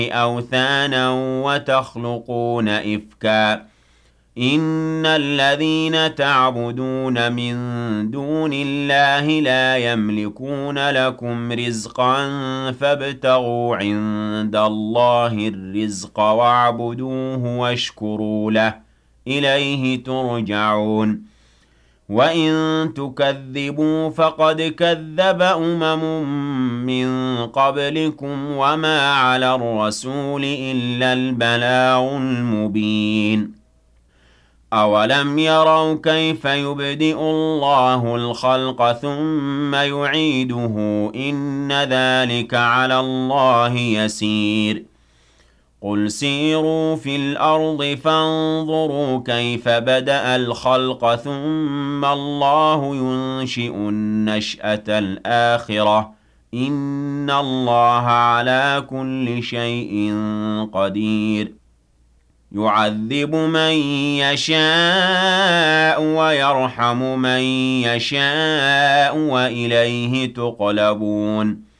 أوثانا وتخلقون إفكا إن الذين تعبدون من دون الله لا يملكون لكم رزقا فابتغوا عند الله الرزق واعبدوه واشكروا له إليه ترجعون وإن تكذبوا فقد كذب من قبلكم وما على الرسول إلا البلاغ المبين أولم يروا كيف يبدئ الله الخلق ثم يعيده إن ذلك على الله يسير قل سيروا في الأرض فانظروا كيف بدأ الخلق ثم الله ينشئ النشأة الآخرة إن الله على كل شيء قدير يعذب من يشاء ويرحم من يشاء وإليه تقلبون